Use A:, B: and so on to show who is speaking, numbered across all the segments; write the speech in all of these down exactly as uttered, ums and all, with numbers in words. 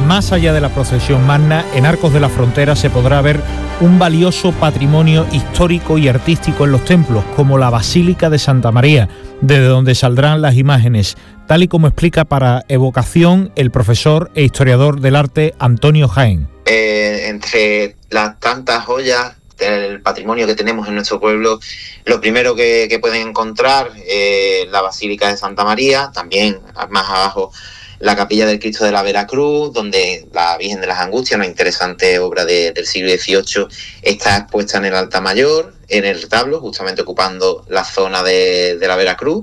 A: más allá de la procesión magna, en Arcos de la Frontera se podrá ver un valioso patrimonio histórico y artístico en los templos, como la Basílica de Santa María, desde donde saldrán las imágenes, tal y como explica para Evocación el profesor e historiador del arte Antonio Jaén.
B: Eh, entre las tantas joyas del patrimonio que tenemos en nuestro pueblo, lo primero que, que pueden encontrar eh, la Basílica de Santa María, también más abajo la Capilla del Cristo de la Veracruz, donde la Virgen de las Angustias, una interesante obra de, del siglo dieciocho, está expuesta en el altar mayor, en el retablo, justamente ocupando la zona de, de la Veracruz.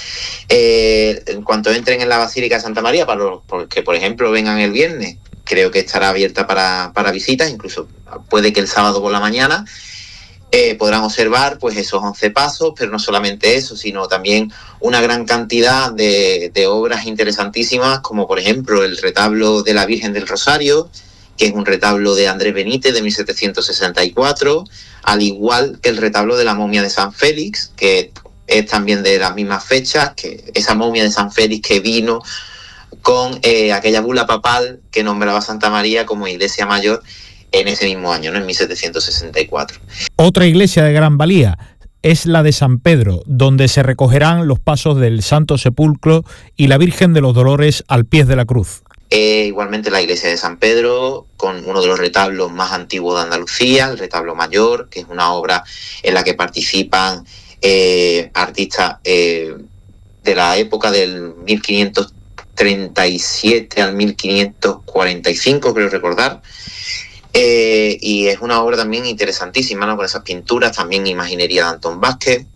B: Eh, en cuanto entren en la Basílica de Santa María, para los que por ejemplo vengan el viernes, creo que estará abierta para, para visitas, incluso puede que el sábado por la mañana eh, podrán observar pues esos once pasos, pero no solamente eso, sino también una gran cantidad de, de obras interesantísimas, como por ejemplo el retablo de la Virgen del Rosario, que es un retablo de Andrés Benítez de mil setecientos sesenta y cuatro, al igual que el retablo de la momia de San Félix, que es también de las mismas fechas, que esa momia de San Félix que vino con eh, aquella bula papal que nombraba Santa María como iglesia mayor en ese mismo año, ¿no? En mil setecientos sesenta y cuatro.
A: Otra iglesia de gran valía es la de San Pedro, donde se recogerán los pasos del Santo Sepulcro y la Virgen de los Dolores al pie de la cruz.
B: Eh, igualmente la iglesia de San Pedro, con uno de los retablos más antiguos de Andalucía, el retablo mayor, que es una obra en la que participan eh, artistas eh, de la época del mil quinientos treinta y siete al mil quinientos cuarenta y cinco, creo recordar. Eh, y es una obra también interesantísima, ¿no? Con esas pinturas, también imaginería de Antón Vázquez.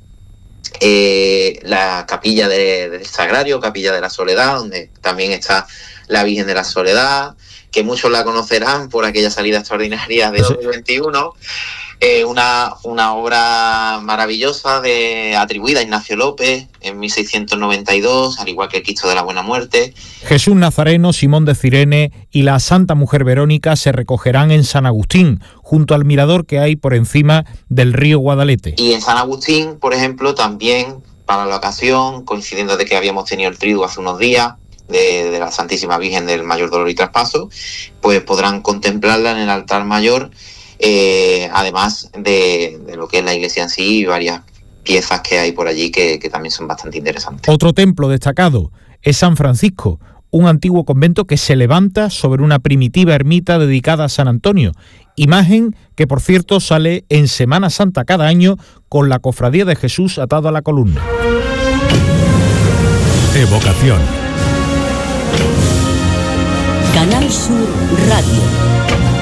B: Eh, la capilla de, del Sagrario, Capilla de la Soledad, donde también está la Virgen de la Soledad, que muchos la conocerán por aquella salida extraordinaria de dos mil veintiuno. Eh, una, una obra maravillosa de, atribuida a Ignacio López en mil seiscientos noventa y dos, al igual que el Cristo de la Buena Muerte.
A: Jesús Nazareno, Simón de Cirene y la Santa Mujer Verónica se recogerán en San Agustín, junto al mirador que hay por encima del río Guadalete.
B: Y en San Agustín, por ejemplo, también para la ocasión, coincidiendo de que habíamos tenido el triduo hace unos días, de, de la Santísima Virgen del Mayor Dolor y Traspaso, pues podrán contemplarla en el altar mayor. Eh, además de, de lo que es la iglesia en sí y varias piezas que hay por allí que, que también son bastante interesantes.
A: Otro templo destacado es San Francisco, un antiguo convento que se levanta sobre una primitiva ermita dedicada a San Antonio, imagen que por cierto sale en Semana Santa cada año con la Cofradía de Jesús atado a la columna.
C: Evocación.
D: Canal Sur Radio.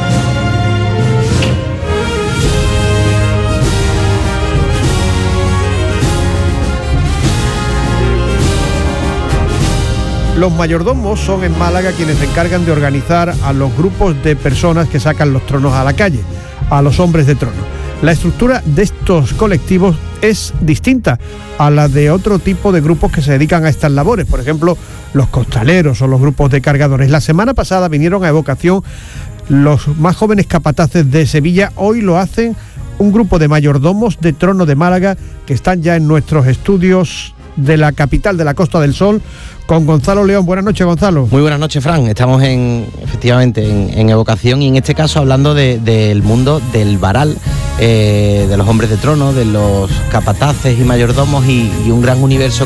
E: Los mayordomos son en Málaga quienes se encargan de organizar a los grupos de personas que sacan los tronos a la calle, a los hombres de trono. La estructura de estos colectivos es distinta a la de otro tipo de grupos que se dedican a estas labores, por ejemplo, los costaleros o los grupos de cargadores. La semana pasada vinieron a Evocación los más jóvenes capataces de Sevilla, hoy lo hacen un grupo de mayordomos de trono de Málaga que están ya en nuestros estudios de la capital de la Costa del Sol, con Gonzalo León. Buenas noches, Gonzalo.
F: Muy buenas noches, Fran. Estamos en, efectivamente en, en Evocación y en este caso hablando de, del mundo del varal, eh, de los hombres de trono, de los capataces y mayordomos y, y un gran universo